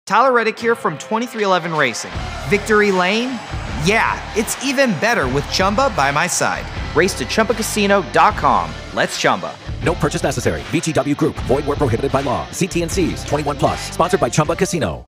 Tyler Reddick here from 2311 Racing. Victory Lane? Yeah, it's even better with Chumba by my side. Race to ChumbaCasino.com. Let's Chumba. No purchase necessary. VGW Group. Void where prohibited by law. See T&Cs. 21+. Sponsored by Chumba Casino.